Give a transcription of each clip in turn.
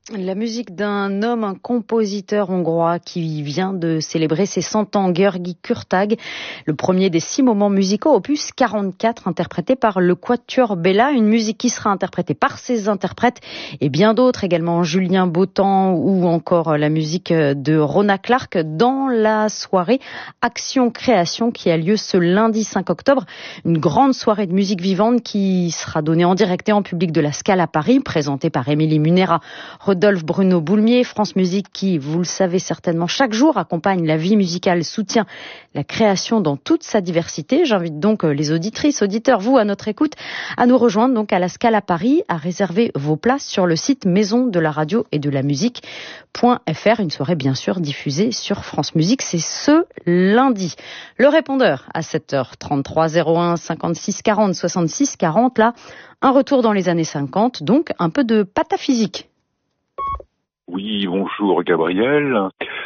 La musique d'un homme, un compositeur hongrois qui vient de célébrer ses 100 ans, György Kurtág, le premier des 6 moments musicaux, opus 44, interprété par le Quatuor Bella, une musique qui sera interprétée par ses interprètes et bien d'autres également, Julien Bautan ou encore la musique de Rona Clark dans la soirée Action Création qui a lieu ce lundi 5 octobre. Une grande soirée de musique vivante qui sera donnée en direct et en public de la Scala Paris, présentée par Émilie Munera, Rodolphe Bruno Boulmier. France Musique qui, vous le savez certainement, chaque jour accompagne la vie musicale, soutient la création dans toute sa diversité. J'invite donc les auditrices, auditeurs, vous à notre écoute, à nous rejoindre donc à la Scala Paris, à réserver vos places sur le site maison de la radio et de la musique.fr. Une soirée bien sûr diffusée sur France Musique, c'est ce lundi. Le répondeur à 7h33 01 56 40 66 40, là, un retour dans les années 50, donc un peu de pataphysique. Oui, bonjour Gabriel.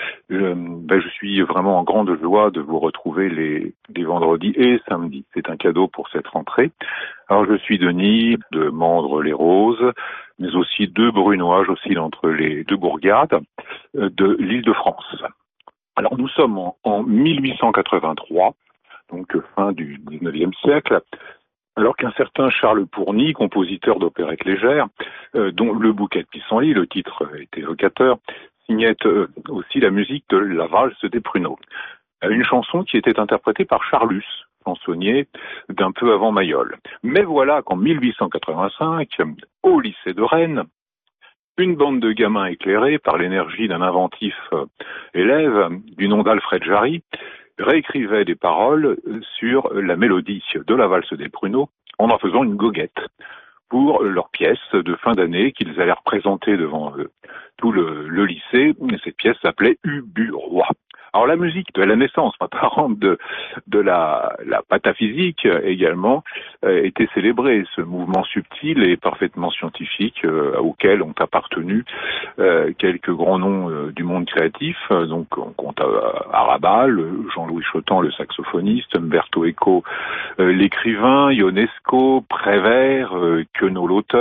Je suis vraiment en grande joie de vous retrouver les vendredis et samedis. C'est un cadeau pour cette rentrée. Alors je suis Denis de Mandres-les-Roses, mais aussi de Brunois, j'oscille entre les deux bourgades de l'Île-de-France. Alors nous sommes en 1883, donc fin du 19e siècle. Alors qu'un certain Charles Pourny, compositeur d'opérettes légères, dont Le bouquet de pissenlit, le titre est évocateur, signait aussi la musique de La valse des pruneaux. Une chanson qui était interprétée par Charlus, chansonnier d'un peu avant Mayol. Mais voilà qu'en 1885, au lycée de Rennes, une bande de gamins éclairés par l'énergie d'un inventif élève du nom d'Alfred Jarry réécrivaient des paroles sur la mélodie de la valse des pruneaux en faisant une goguette pour leur pièce de fin d'année qu'ils allaient représenter devant tout le lycée. Cette pièce s'appelait Ubu Roi. Alors la musique de la naissance apparente de la pataphysique également était célébrée. Ce mouvement subtil et parfaitement scientifique auquel ont appartenu quelques grands noms du monde créatif. Donc on compte Arabal, Jean-Louis Chotan, le saxophoniste, Umberto Eco, l'écrivain, Ionesco, Prévert, Queneau l'auteur.